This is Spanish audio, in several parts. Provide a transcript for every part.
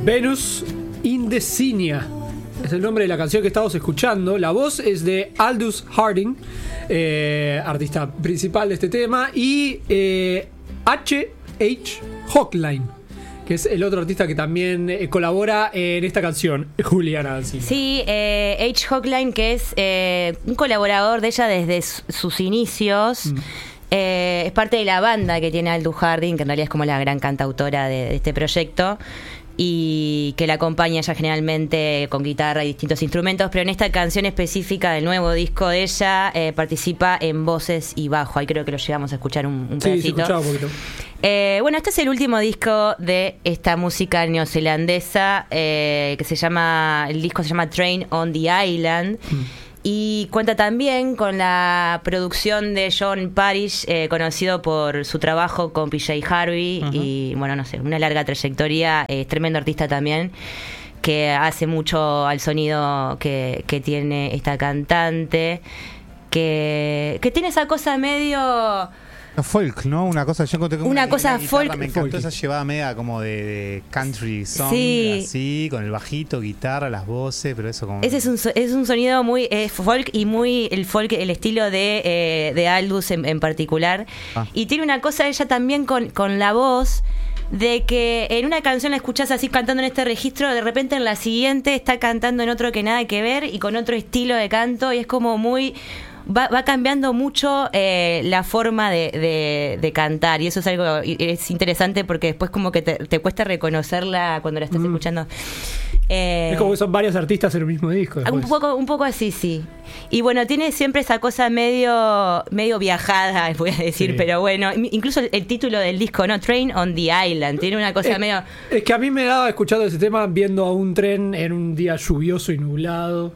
Venus Indecinia es el nombre de la canción que estamos escuchando. La voz es de Aldous Harding, artista principal de este tema, y H.H. Hochline, que es el otro artista que también colabora en esta canción, Juliana. Sí, H. Hochline, que es un colaborador de ella desde sus inicios. Es parte de la banda que tiene Aldous Harding, que en realidad es como la gran cantautora de este proyecto, y que la acompaña ya generalmente con guitarra y distintos instrumentos, pero en esta canción específica del nuevo disco de ella participa en voces y bajo. Ahí creo que lo llegamos a escuchar un pedacito. Sí, se escuchaba un poquito. Bueno, este es el último disco de esta música neozelandesa, que se llama, el disco se llama Train on the Island. Y cuenta también con la producción de John Parish, conocido por su trabajo con PJ Harvey. Y bueno, no sé, una larga trayectoria. Es tremendo artista también, que hace mucho al sonido que tiene esta cantante, que tiene esa cosa medio... folk, ¿no? Una cosa, yo encontré como una cosa guitarra, folk. me encantó esa llevada media como de country song, sí, así, con el bajito, guitarra, las voces, pero eso como... Ese es un sonido muy folk, y muy el folk, el estilo de Aldous en particular. Y tiene una cosa ella también con la voz, de que en una canción la escuchás así cantando en este registro, de repente en la siguiente está cantando en otro que nada que ver y con otro estilo de canto, y es como muy... Va cambiando mucho la forma de cantar, y eso es algo, es interesante porque después como que te cuesta reconocerla cuando la estás escuchando. Es como que son varios artistas en el mismo disco. Un poco así, sí. Y bueno, tiene siempre esa cosa medio viajada, voy a decir, pero bueno, incluso el título del disco, ¿no? Train on the Island, tiene una cosa medio... Es que a mí me daba escuchando ese tema viendo a un tren en un día lluvioso y nublado,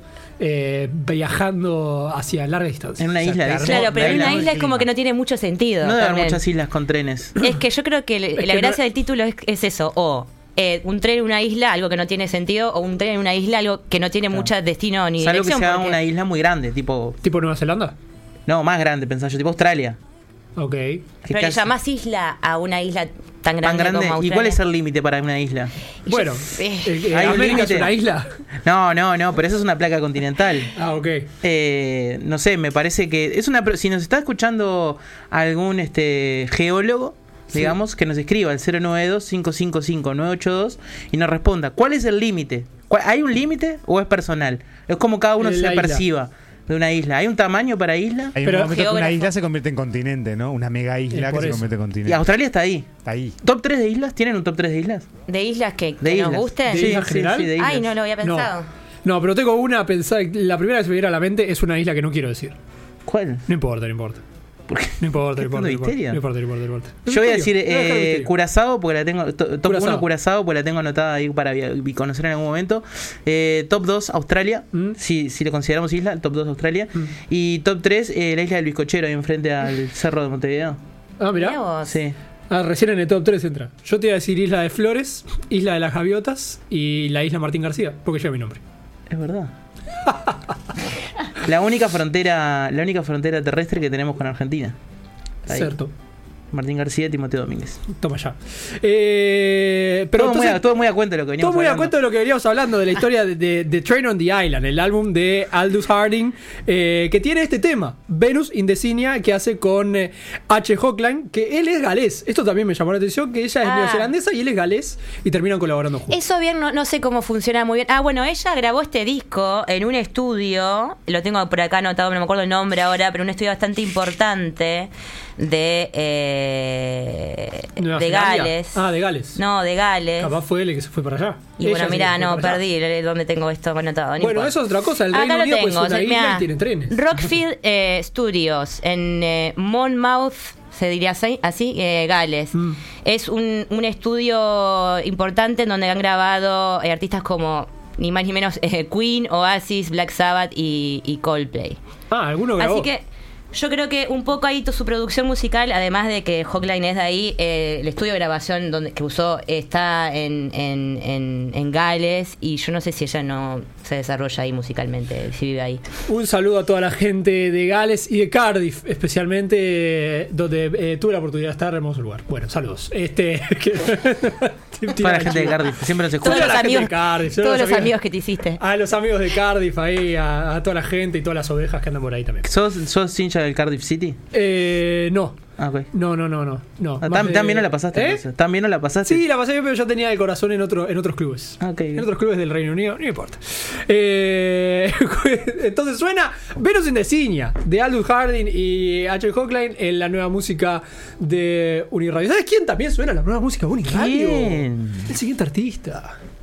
viajando hacia larga distancia. En una isla. Claro, pero en una isla es como que no tiene mucho sentido. No debe haber muchas islas con trenes. Es que yo creo que la gracia del título es eso, un tren en una isla, algo que no tiene sentido, o un tren en una isla, algo que no tiene mucho destino ni dirección. Salvo que sea una isla muy grande, tipo Nueva Zelanda. No, más grande, pensaba yo, tipo Australia. Ok. Pero le llamás isla a una isla tan grande como Australia. ¿Y cuál es el límite para una isla? Bueno, ¿hay un América límite? es una isla. No, pero eso es una placa continental. Ok. No sé, me parece que es una... Si nos está escuchando algún geólogo, digamos, que nos escriba al 092-555-982 y nos responda, ¿cuál es el límite? ¿Hay un límite o es personal? Es como cada uno se perciba de una isla. ¿Hay un tamaño para isla? Hay un momento que una isla se convierte en continente, ¿no? Una mega isla que se convierte en continente. Y Australia está ahí. Está ahí. ¿Top 3 de islas? ¿Tienen un top 3 de islas? ¿De islas que islas. nos gusten? ¿De islas general? Sí, de islas. Ay, no lo había pensado. No, pero tengo una pensada. La primera que se me viene a la mente es una isla que no quiero decir. ¿Cuál? No importa. ¿Por qué? No importa. No importa. Yo voy a decir Curazao, porque la tengo. Top 1 Curazao, porque la tengo anotada ahí para conocer en algún momento. Top 2 Australia, si lo consideramos isla, top 2 Australia. Y top 3 la isla del Bizcochero, ahí enfrente al Cerro de Montevideo. Ah, mirá. Sí. Recién en el top 3 entra. Yo te iba a decir Isla de Flores, Isla de las Gaviotas y la Isla Martín García, porque lleva mi nombre. Es verdad. La única frontera terrestre que tenemos con Argentina. Ahí. Cierto. Martín García y Timoteo Domínguez. Toma ya. Pero todo muy a cuento de lo que veníamos hablando. Todo muy a cuento de lo que veníamos hablando, de la historia de Train on the Island, el álbum de Aldous Harding, que tiene este tema, Venus Indecinia, que hace con H. Hochline, que él es galés. Esto también me llamó la atención, que ella es neozelandesa y él es galés, y terminan colaborando juntos. Eso bien, no sé cómo funciona muy bien. Bueno, ella grabó este disco en un estudio, lo tengo por acá anotado, no me acuerdo el nombre ahora, pero un estudio bastante importante de Gales. De Gales. No, de Gales. Capaz fue él que se fue para allá. Y bueno, mira, perdí dónde tengo esto anotado. Bueno, eso es otra cosa. El Reino Unido pues, es una isla y tiene trenes. Rockfield Studios en Monmouth, se diría así, Gales. Es un estudio importante en donde han grabado artistas como ni más ni menos Queen, Oasis, Black Sabbath y Coldplay. Alguno grabó. Así que yo creo que un poco ahí su producción musical, además de que Hochline es de ahí, el estudio de grabación que usó está en Gales, y yo no sé si ella no se desarrolla ahí musicalmente, si vive ahí. Un saludo a toda la gente de Gales y de Cardiff, especialmente donde tuve la oportunidad de estar, hermoso lugar. Bueno, saludos. Para la gente de Cardiff, siempre nos escucha. Todos los la gente amigos, de Cardiff, yo todos no los sabía. amigos que te hiciste. A los amigos de Cardiff ahí, a toda la gente y todas las ovejas que andan por ahí también. ¿Sos hincha del Cardiff City? No. Ah, ok. No. También no la pasaste. Entonces. También no la pasaste. Sí, la pasé bien, pero yo tenía el corazón en otros clubes. Okay. En otros clubes del Reino Unido, no importa. Entonces suena Venus in the Signia de Aldous Harding y H. Hochline en la nueva música de Uniradio. ¿Sabes quién también suena la nueva música de Uniradio? ¿Quién? El siguiente artista.